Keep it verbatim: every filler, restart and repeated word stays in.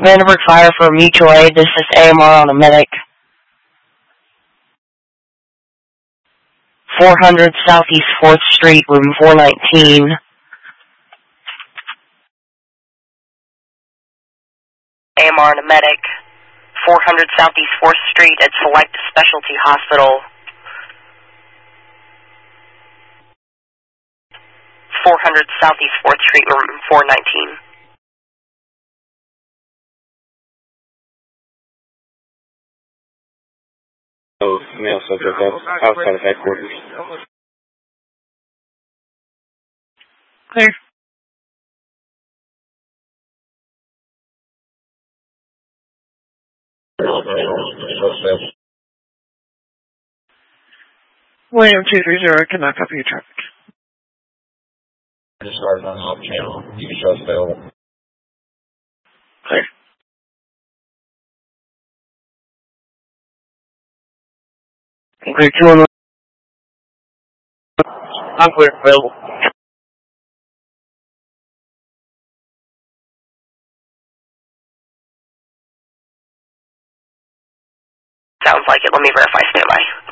Vandenberg Fire for mutual aid. This is A M R on a medic. four hundred Southeast fourth Street, room four nineteen. A M R on a medic. four hundred Southeast fourth Street at Select Specialty Hospital. four hundred Southeast fourth Street, room four nineteen. Oh, male subject outside of headquarters. Clear. William two three zero, cannot copy your traffic. I just started on off channel. You can show us available. Clear. Clear two one one. I'm clear, available. Sounds like it. Let me verify standby.